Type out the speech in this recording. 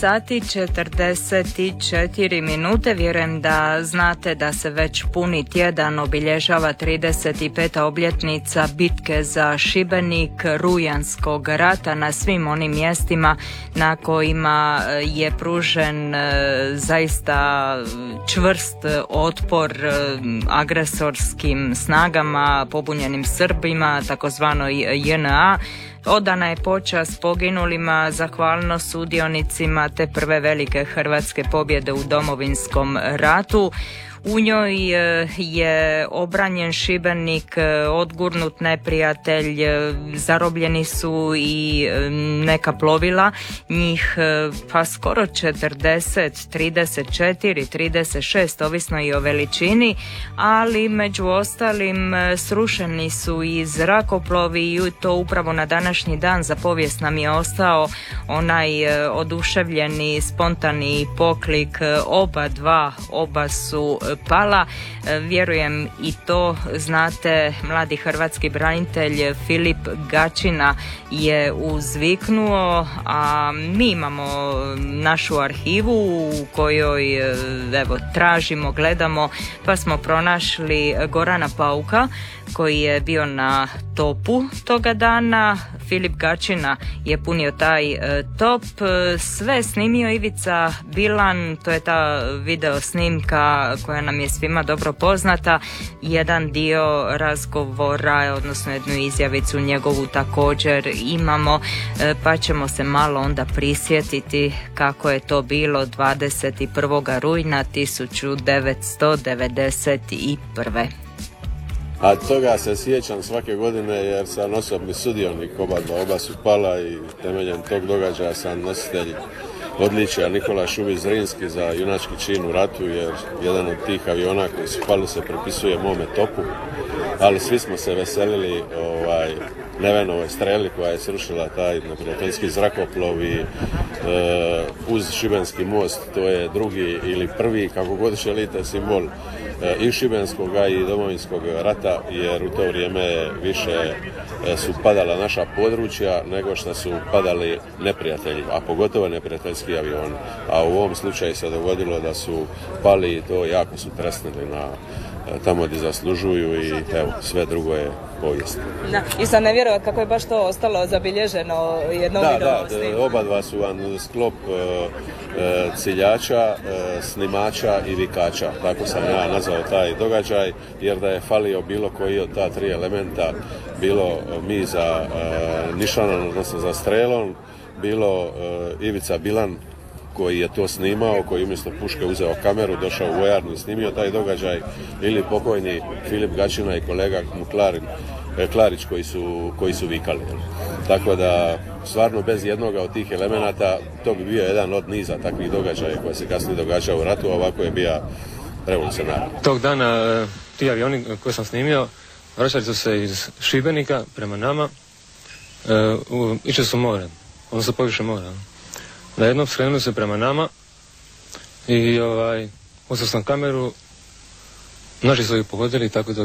Sati 44 minute. Vjerujem da znate da se već puni tjedan obilježava 35. obljetnica bitke za Šibenik, Rujanskog rata, na svim onim mjestima na kojima je pružen zaista čvrst otpor agresorskim snagama, pobunjenim Srbima, takozvanoj JNA. Odana je počast poginulima, zahvalnost sudionicima te prve velike hrvatske pobjede u Domovinskom ratu. U njoj je obranjen Šibenik, odgurnut neprijatelj, zarobljeni su i neka plovila, njih pa skoro 40, 34, 36, ovisno i o veličini, ali među ostalim srušeni su i zrakoplovi i to upravo na današnji dan. Za povijest nam je ostao onaj oduševljeni, spontani poklik oba su pala. Vjerujem i to znate, mladi hrvatski branitelj Filip Gačina je uzviknuo, a mi imamo našu arhivu u kojoj tražimo, gledamo, pa smo pronašli Gorana Pauka koji je bio na topu toga dana. Filip Gačina je punio taj top. Sve snimio Ivica Bilan, to je ta video snimka koja nam je svima dobro poznata. Jedan dio razgovora, odnosno jednu izjavicu njegovu također imamo, pa ćemo se malo onda prisjetiti kako je to bilo 21. rujna 1991. A toga se sjećam svake godine jer sam osobni sudionik oba su pala i temeljem tog događaja sam nositelj odličja Nikola Šubić Zrinski za junački čin u ratu, jer jedan od tih aviona koji su pali se pripisuje mome topu, ali svi smo se veselili Nevenovoj streli koja je srušila taj neprijateljski zrakoplov i uz Šibenski most, to je drugi ili prvi, kako god želite, simbol i Šibenskog i Domovinskog rata, jer u to vrijeme više su padala naša područja nego što su padali neprijatelji, a pogotovo neprijateljski avioni. A u ovom slučaju se dogodilo da su pali i to jako su tresnili na tamo gdje zaslužuju i evo, sve drugo je povijest. Da, i sad ne vjerovati kako je baš to ostalo zabilježeno jednom videom. Da, oba dva su vam sklop ciljača, snimača i vikača, tako sam ja nazvao taj događaj, jer da je falio bilo koji od ta tri elementa, bilo mi za nišanom, odnosno za strelom, bilo Ivica Bilan koji je to snimao, koji umjesto puške uzeo kameru, došao u vojarnu i snimio taj događaj, ili pokojni Filip Gačina i kolega Klarić koji su vikali. Tako da, stvarno bez jednoga od tih elemenata, to bi bio jedan od niza takvih događaja koji se kasnije događao u ratu, a ovako je bio revolucionaran. Tog dana ti avioni koje sam snimio vraćali su se iz Šibenika prema nama, išli su more, odnosno poviše mora. Na jednom skrenuli se prema nama i uzeo sam kameru, naši su ih pogodili, tako da